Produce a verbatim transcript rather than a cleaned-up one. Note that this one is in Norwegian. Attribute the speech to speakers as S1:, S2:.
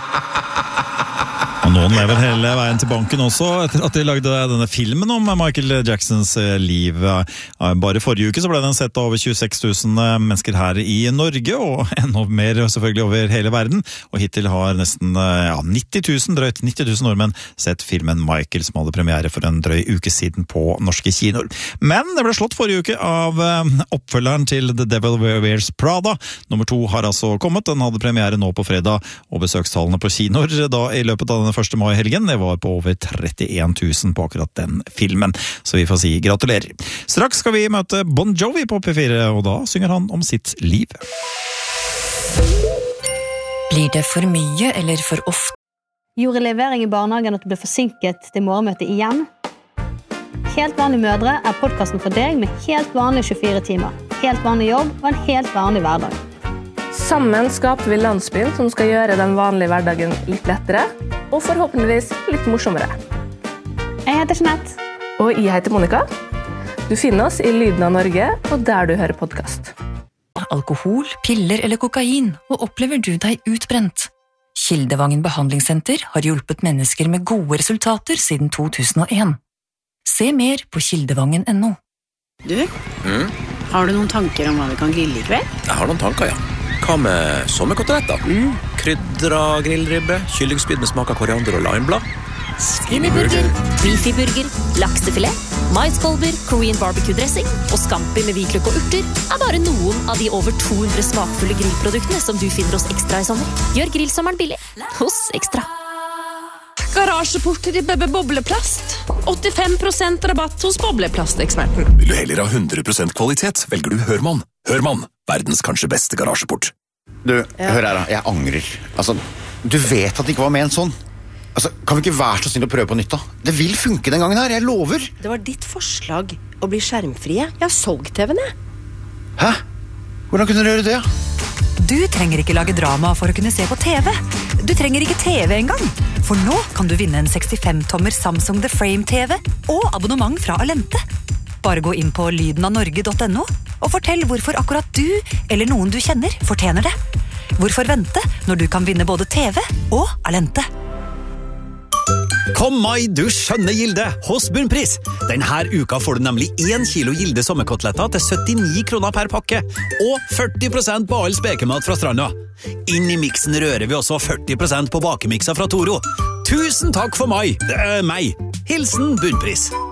S1: Og noen lever hele veien til banken også, etter at de lagde denne filmen om Michael Jacksons liv. Bare forrige uke så ble den sett av over tjueseks tusen mennesker her i Norge, og enda mer selvfølgelig over hele verden. Og hittil har nesten ja, nitti tusen, drøyt nitti tusen nordmenn sett filmen Michael, som hadde premiere for en drøy uke siden på norske kinoer. Men det ble slått forrige uke av oppfølgeren til The Devil Wears Prada. Nummer to har altså kommet, den hadde premiere nå på fredag, og besøkstallene på kinoer da i løpet av den første mai-helgen, det var på over trettien tusen på akkurat den filmen. Så vi får si gratulerer. Straks skal vi møte Bon Jovi på P fire, og da synger han om sitt liv.
S2: Blir det for mye eller for ofte?
S3: Gjorde levering i barnehagen at du ble forsinket til morgenmøtet igjen? Helt vanlige mødre er podcasten for deg med helt vanlige tjuefire timer, helt vanlig jobb og en helt vanlig hverdag.
S4: Sammen skaper vi landsbyen som skal gjøre den vanlige hverdagen litt lettere, og forhåpentligvis litt morsommere.
S3: Jeg heter Jeanette.
S4: Og jeg heter Monica. Du finner oss i Lyden av Norge, og der du hører podcast.
S2: Alkohol, piller eller kokain, og opplever du deg utbrent? Kildevangen behandlingssenter har hjulpet mennesker med gode resultater siden to tusen og en. Se mer på kildevangen punktum no.
S5: Du,
S6: Mm?
S5: har du noen tanker om hva vi kan grille i kveld?
S6: Jeg har noen tanker, ja. Hva med sommerkoteletter?
S5: Mm.
S6: Krydra grillribbe, kyllingspyd med smak av koriander og limeblad.
S7: Skinnyburger, beefyburger, laksefilet, maiskolber, Korean barbecue-dressing og scampi med hvitløk og urter er bare noen av de over to hundre smakfulle grillproduktene som du finner hos Ekstra i sommer. Gjør grillsommeren billig hos Ekstra.
S8: Garasjeportribbe med bobleplast. åttifem prosent rabatt hos bobleplasteksperten.
S9: Vil du heller ha hundre prosent kvalitet, velger du Hørmann. Hørmann, verdens kanskje beste garasjeport.
S10: Du, hør her da, jeg angrer. Altså, du vet at det ikke var med en sånn. Altså, kan vi ikke være så snill å prøve på nytt da? Det vil funke den gangen her, jeg lover.
S11: Det var ditt forslag å bli skjermfrie. Jeg har solgt T V-en, jeg.
S10: Hæ? Hvordan kunne dere gjøre det?
S2: Du trenger ikke lage drama for å kunne se på T V. Du trenger ikke T V engang. For nå kan du vinne en sekstifem tommer Samsung The Frame T V og abonnement fra Alente. Bare gå inn på lyden av norge punktum no og fortell hvorfor akkurat du eller noen du kjenner fortjener det. Hvorfor vente når du kan vinne både T V og Alente?
S12: Kom mai, du skjønne Gilde, hos Bunnpris. Denne uka får du nemlig én kilo Gilde sommerkoteletter til syttini kroner per pakke, og førti prosent på all spekemat fra stranda. Inn i miksen rører vi også førti prosent på bakemikser fra Toro. Tusen takk for mai, det er meg. Hilsen Bunnpris.